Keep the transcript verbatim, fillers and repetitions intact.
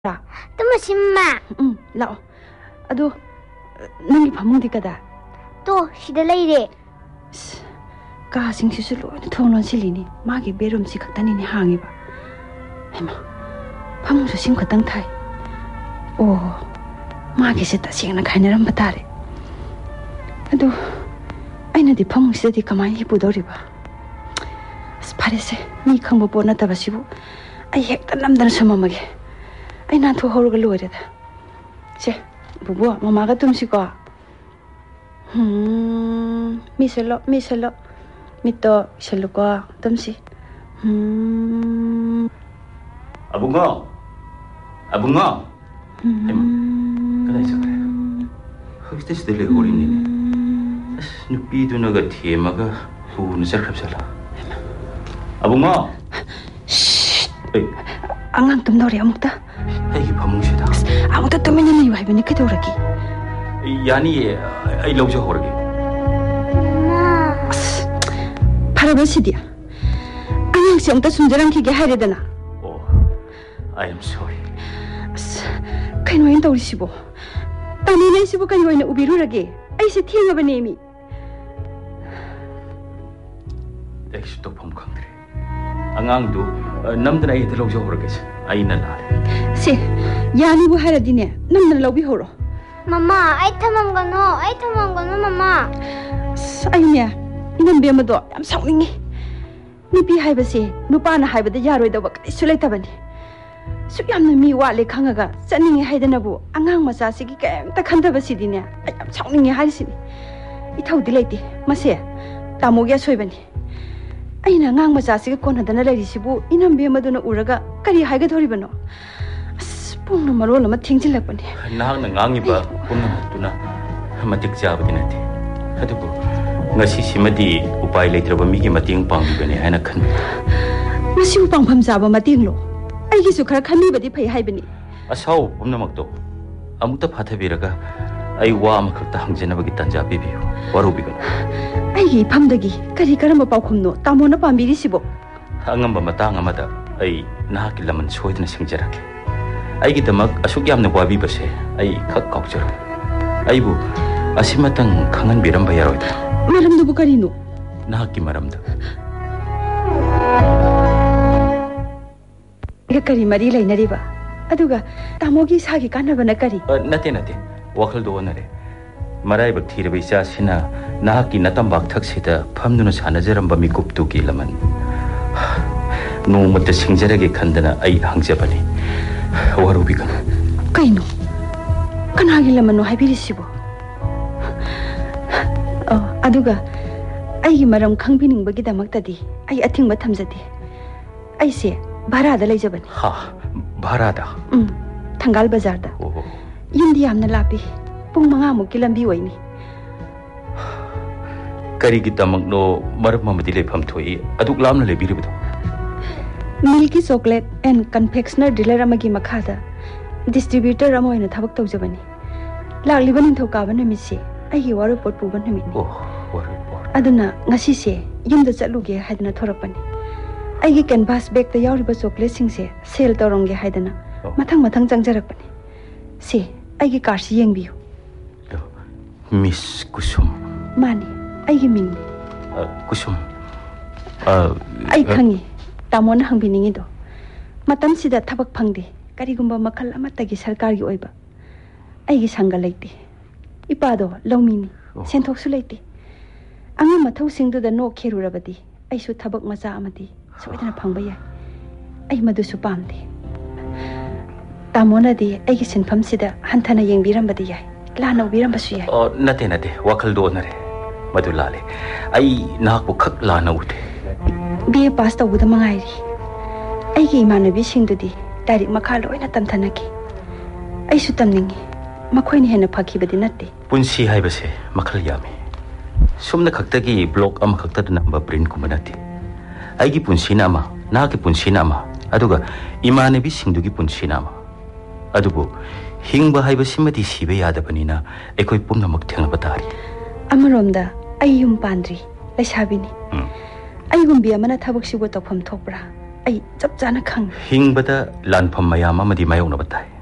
Tama simma. Um, lao. Ado, nangi pamung di kada. To, sida leire. Ka sing si sulo ni thonglon silini. Magi berum si khatani ni hangi ba. Hema. Pamung su sim khatang thai. Oh, magi se ta sing na khainaram batare. Ado, aina di pamung si di kamai hi budori ba. Parese, mi khangbo bona ta basibu. Ai hekta namdan samamage. Ai nan thu hor ga loire da. Se, bubu, mama ga tum si ko. Hmm, mi selo, mi selo. Mi to selo ko tum si. Hmm. Abungo. Abungo. Hmm. Kada isa kare. Hagiste si dele gorim ni. As nupi tu naga thema ga hu na sarkhap sala. Abungo. Shh. Ei. Angang tum dori amukta. Ai phamung sida. Amukta tumenya ni wai bani kedoraki. Yani ai lawja horage. Ma. Paraba sidia. Angang si amukta sunjarang ki ge haredana. Oh. I am sorry. Kaino in tawri sibo. Tani nei sibo kaino ina ubirurage. Ai se thienga bane mi. Dai su to phom khangre. Angang du namdana ai thalo jo horage ai na la. Se yani bu haradine namna lawbi horo. Mama, ai thamam gano, ai thamam gano mama. Ainya inam be amado am saungningi. Nipi haibase nupa na haibada yaroi da bak isu leitabani. Su yamna mi wale khangaga chaningi haidana bu angang macha sigi kaimta khandaba sidine ai am saungningi harisini. Ithau dilaiti mase tamogia soibani. Aina ngang macha sigi konadana lairisibu inam be amaduna uraga kari haiga thoribano. Pungna marol ama thingjilakpani. Nahang na ngangi ba pungna tuna matik jabadi nati. Adubu ngasi simadi upai leitraba migi mating pangbibani haina khan. Ngasi upangpham jaba mating lo. Aigi su khara khamibadi phai haibani. Asau pumna makto. Amukta phathabiraga ai wa amakhta hangjenabagi tanja bibiyo. Warubigano. Aigi phamdagi kari karamba paukhumno tamona pambiri sibo. Angamba matang amada ai nahaki laman soidna singjarake. Ai gidamak asuk yamna wabi base ai khak kaujaro. Aibu asimatang khangan biramba yaroida. Maramdu bu karino. Nahaki maramda. Ga kari mari lainariba. Aduga tamogi sagi kanabana kari. Nate nate. Wakhal do onare. Marai bak thiraba isa sina nahaki natambak thaksida phamduna sanajaramba mikuptu ki laman. No mutta singjarage khandana ai hangjabani. Warubigan. Kaino? Kanagi lamano haibirisibo. Oh, aduga ai maram khangbiningbagi damaktadi ai athingba thamjadi. Ai se bharada leijabani. Ha, bharada. Um, Thangal bazar da. Oh. Yindi yamna lapi. Pung manga mukki lambi oini. Kari gi damakno maram mamadi lefam thoi aduk lamna lebiribdo. Milky chocolate and confectioner dealer amagi makhada distributor amo ina thabak tawjabani. Lagliban in thokaba namisi aigi waru pot puban namini. Oh, waru pot. Aduna ngasi se yumda chatluge haidana thorakpani. Aigi canvas bag ta yauriba chocolate sing se sale tawronge haidana mathang mathang changjarakpani. Se aigi karsi yengbiu. Miss Kusum. Mani aigi ming. Kusum. Uh, ai khangi. Tamona hangbiningi do matam sida thabak phangde karigumba makhal amatagi sarkar gi oiba aigi sanga leite ipa do lawmini senthok su leite anga mathau singdu da no kherurabadi ai su thabak macha amati soidana phangba ya ai madu su pamde tamona di aigi senpham sida hanthana yengbirambadi ya lana ubiramba su ya oh nate nate wakhal do nare madu lale ai nakbu khak lana ude B A pass tawuda mangairi aigi imanabi singdudi direct makha loina tamthanaki ai su tamningi makhoini hena phakibadi natte punsi haibase makhal yami sumna khaktagi block am khakta namba print kumanati aigi punsi nama na ki punsi nama aduga imanabi singdugi punsi nama adubu hingba haibase mati sibe yadabanina ekoi pumna mak thengba tari amaromda ai yum pandri laisabini ai gumbi amana thabak sibo tawpham thokpra ꯑꯩ ꯆꯞ ꯆꯥꯅ ꯈꯪꯉꯦ ꯍꯤꯡꯕꯗ ꯂꯥꯟꯐꯝ ꯃꯌꯥꯝ ꯑꯃꯗꯤ ꯃꯥꯌꯣꯛꯅꯕ ꯇꯥꯏ